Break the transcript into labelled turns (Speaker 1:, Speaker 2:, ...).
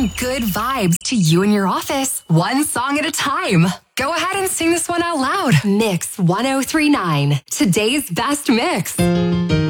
Speaker 1: bringing good vibes to you and your office, one song at a time. Go ahead and sing this one out loud. Mix 1039, today's best mix.